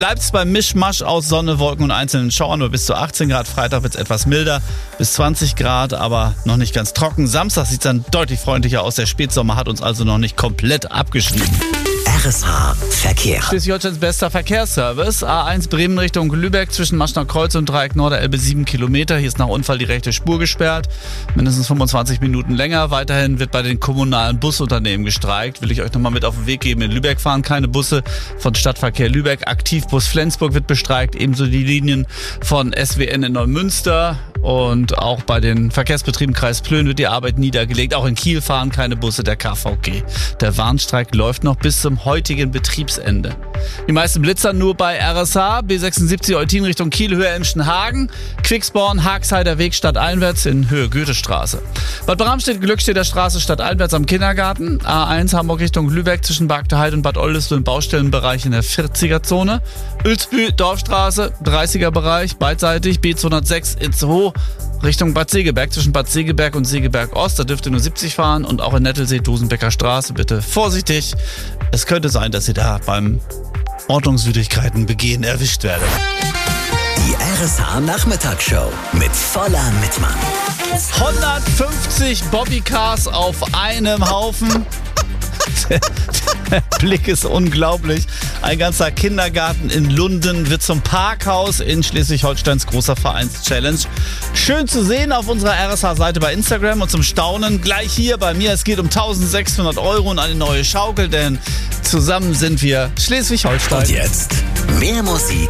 Bleibt's beim Mischmasch aus Sonne, Wolken und einzelnen Schauern, nur bis zu 18 Grad. Freitag wird's etwas milder, bis 20 Grad, aber noch nicht ganz trocken. Samstag sieht's dann deutlich freundlicher aus. Der Spätsommer hat uns also noch nicht komplett abgeschrieben. RSH Verkehr. Schleswig-Holsteins bester Verkehrsservice. A1 Bremen Richtung Lübeck zwischen Maschner Kreuz und Dreieck Norderelbe 7 Kilometer. Hier ist nach Unfall die rechte Spur gesperrt. Mindestens 25 Minuten länger. Weiterhin wird bei den kommunalen Busunternehmen gestreikt. Will ich euch nochmal mit auf den Weg geben. In Lübeck fahren keine Busse von Stadtverkehr Lübeck. Aktivbus Flensburg wird bestreikt. Ebenso die Linien von SWN in Neumünster. Und auch bei den Verkehrsbetrieben Kreis Plön wird die Arbeit niedergelegt. Auch in Kiel fahren keine Busse der KVG. Der Warnstreik läuft noch bis zum heutigen Betriebsende. Die meisten Blitzer nur bei RSH. B76 Eutin Richtung Kiel, Höhe Emschen-Hagen. Quicksborn, Haagheider Weg stadteinwärts in Höhe Goethestraße. Bad Bramstedt, Glückstedter Straße stadteinwärts am Kindergarten. A1 Hamburg Richtung Lübeck zwischen Bargteheide und Bad Oldesloe im Baustellenbereich in der 40er-Zone. Uelzbü, Dorfstraße, 30er-Bereich, beidseitig. B206 Itzehoe Richtung Bad Segeberg, zwischen Bad Segeberg und Segeberg Ost. Da dürft ihr nur 70 fahren. Und auch in Nettelsee, Dosenbecker Straße. Bitte vorsichtig. Es könnte sein, dass ihr da beim Ordnungswidrigkeiten begehen erwischt werdet. Die RSH Nachmittagsshow mit voller Mitmann. 150 Bobbycars auf einem Haufen. Der Blick ist unglaublich. Ein ganzer Kindergarten in Lunden wird zum Parkhaus in Schleswig-Holsteins großer Vereinschallenge. Schön zu sehen auf unserer RSH-Seite bei Instagram und zum Staunen gleich hier bei mir. Es geht um 1.600 € und eine neue Schaukel, denn zusammen sind wir Schleswig-Holstein. Und jetzt mehr Musik